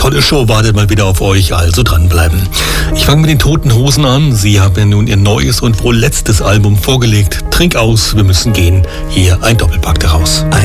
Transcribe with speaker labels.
Speaker 1: tolle Show wartet mal wieder auf euch, also dranbleiben. Ich fange mit den Toten Hosen an. Sie haben ja nun ihr neues und wohl letztes Album vorgelegt. Trink aus, wir müssen gehen. Hier ein Doppelpack daraus.